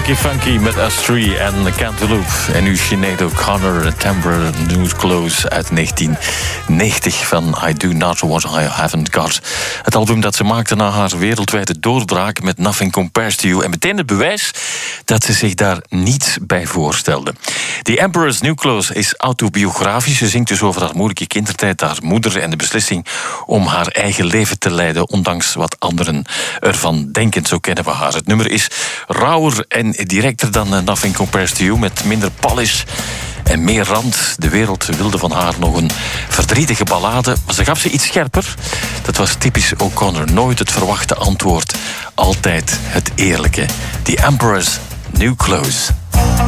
Funky met Us3 en Cantaloupe. En nu Sinead O'Connor, Temper New Clothes uit 1990 van I Do Not What I Haven't Got. Het album dat ze maakte na haar wereldwijde doorbraak met Nothing Compares to You. En meteen het bewijs dat ze zich daar niet bij voorstelde. The Emperor's New Clothes is autobiografisch. Ze zingt dus over haar moeilijke kindertijd, haar moeder en de beslissing om haar eigen leven te leiden, ondanks wat anderen ervan denken. Zo kennen we haar. Het nummer is rauwer en directer dan Nothing Compares to You, met minder polish en meer rand. De wereld wilde van haar nog een verdrietige ballade, maar ze gaf ze iets scherper. Dat was typisch O'Connor. Nooit het verwachte antwoord, altijd het eerlijke. The Emperor's New Clothes.